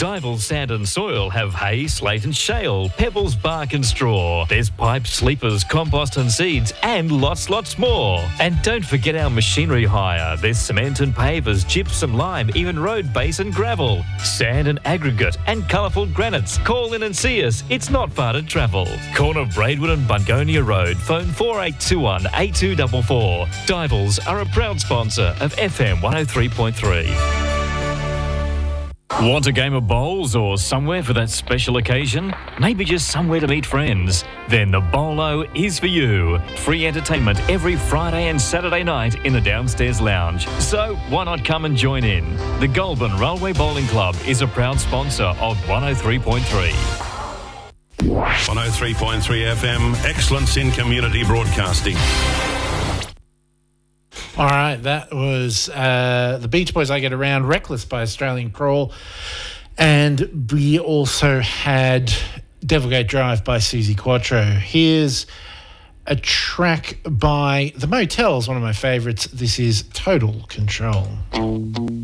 Dival Sand and Soil have hay, slate and shale, pebbles, bark and straw. There's pipes, sleepers, compost and seeds, and lots more. And don't forget our machinery hire. There's cement and pavers, gypsum, lime, even road base and gravel, sand and aggregate, and colourful granites. Call in and see us. It's not far to travel. Corner Braidwood and Bungonia Road. Phone 4821 8244. Divals are a proud sponsor of FM 103.3. Want a game of bowls or somewhere for that special occasion? Maybe just somewhere to meet friends? Then the Bowlo is for you. Free entertainment every Friday and Saturday night in the downstairs lounge. So why not come and join in? The Goulburn Railway Bowling Club is a proud sponsor of 103.3. 103.3 FM, excellence in community broadcasting. All right, that was the Beach Boys, I Get Around, Reckless by Australian Crawl. And we also had Devil Gate Drive by Suzi Quatro. Here's a track by The Motels, one of my favourites. This is Total Control.